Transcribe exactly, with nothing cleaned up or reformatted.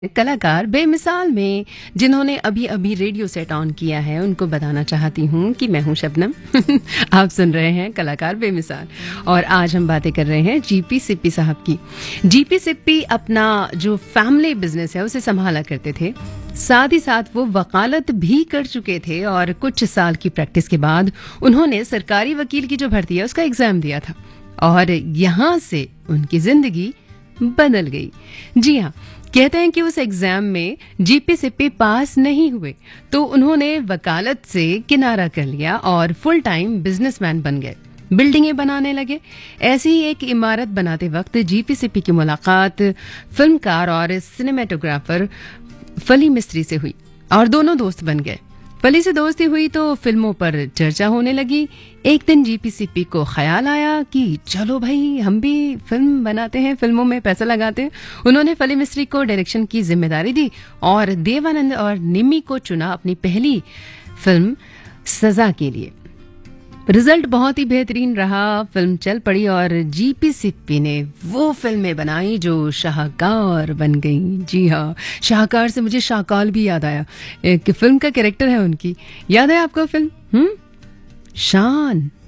कलाकार बेमिसाल में जिन्होंने अभी अभी रेडियो सेट ऑन किया है उनको बताना चाहती हूँ कि मैं हूँ शबनम। आप सुन रहे हैं कलाकार बेमिसाल और आज हम बातें कर रहे हैं जीपी सिप्पी साहब की। जीपी सिप्पी अपना जो फैमिली बिजनेस है उसे संभाला करते थे, साथ ही साथ वो वकालत भी कर चुके थे और कुछ साल की प्रैक्टिस के बाद उन्होंने सरकारी वकील की जो भर्ती है उसका एग्जाम दिया था और यहाँ से उनकी जिंदगी बदल गई। जी हाँ, कहते हैं कि उस एग्जाम में जीपी सिप्पी पास नहीं हुए तो उन्होंने वकालत से किनारा कर लिया और फुल टाइम बिजनेसमैन बन गए, बिल्डिंगें बनाने लगे। ऐसी ही एक इमारत बनाते वक्त जीपी सिप्पी की मुलाकात फिल्मकार और सिनेमेटोग्राफर फली मिस्त्री से हुई और दोनों दोस्त बन गए। फली से दोस्ती हुई तो फिल्मों पर चर्चा होने लगी। एक दिन जीपी सिप्पी को ख्याल आया कि चलो भाई हम भी फिल्म बनाते हैं, फिल्मों में पैसा लगाते हैं। उन्होंने फली मिस्त्री को डायरेक्शन की जिम्मेदारी दी और देवानंद और निम्मी को चुना अपनी पहली फिल्म सजा के लिए। रिजल्ट बहुत ही बेहतरीन रहा, फिल्म चल पड़ी और जीपी सिप्पी ने वो फिल्में बनाई जो शाहकार बन गई। जी हाँ, शाहकार से मुझे शाहकाल भी याद आया, एक फिल्म का कैरेक्टर है उनकी। याद है आपको फिल्म हम्म शान?